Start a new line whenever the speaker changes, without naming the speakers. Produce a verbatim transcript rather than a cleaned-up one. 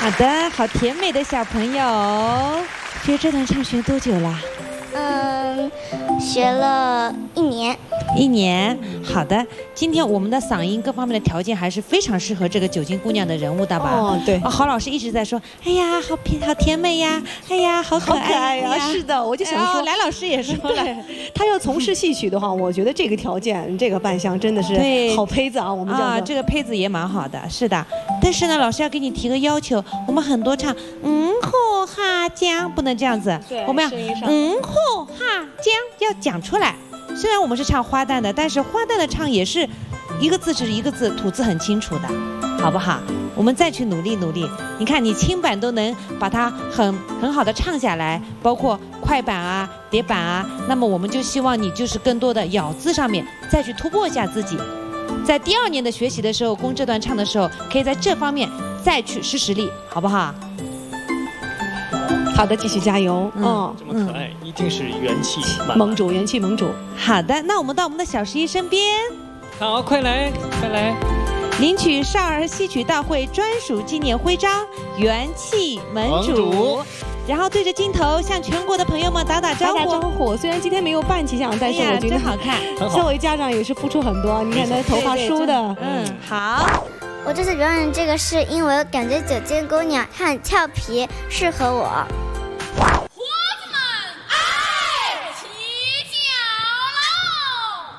好的，好甜美的小朋友，学这段唱学多久啦？
嗯，学了一年。
一年，好的。今天我们的嗓音各方面的条件还是非常适合这个九斤姑娘的人物的吧？
哦，对。
哦，郝老师一直在说，哎呀，好甜，好甜美呀，哎呀，好可爱呀。
是的，我就想说，
来老师也说了，
他要从事戏曲的话，我觉得这个条件，这个扮相真的是好胚子啊，我们叫
啊，这个胚子也蛮好的，是的。但是呢，老师要给你提个要求，我们很多唱嗯呼哈江不能这样子，我们要嗯呼哈江要讲出来。虽然我们是唱花旦的，但是花旦的唱也是一个字是一个字，吐字很清楚的，好不好？我们再去努力努力。你看，你轻板都能把它很很好的唱下来，包括快板啊、叠板啊。那么我们就希望你就是更多的咬字上面再去突破一下自己。在第二年的学习的时候，攻这段唱的时候，可以在这方面再去施实力，好不好？
好的，继续加油。
嗯，这么可爱，一定是元气满满。
盟主，元气盟主。
好的，那我们到我们的小十一身边。
好，快来，快来。
领取少儿戏曲大会专属纪念徽章，元气盟主。然后对着镜头向全国的朋友们打打招呼。
打打招呼。虽然今天没有扮起相，但是我觉得
好看。
作为家长也是付出很多。你看他头发梳的，
嗯，好。
我这次表演这个是因为我感觉九斤姑娘她很俏皮，适合我。